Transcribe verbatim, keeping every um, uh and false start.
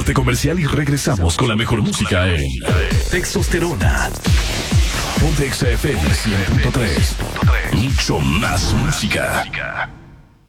corte comercial y regresamos con la mejor música en Textosterona. Ponte X F M cien punto tres. Mucho más música.